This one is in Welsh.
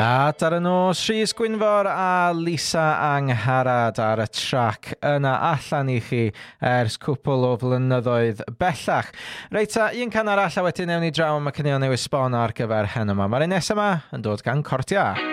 A dar yn nos Rhys Gwynfor a Lisa Angharad ar y trac yna allan i chi ers cwpl o flynyddoedd bellach. Reita, un can arall a wedyn newn ni draw am y caneuon newydd sbon ar gyfer hen yma. Mae'r un nesaf yma yn dod gan Cordia.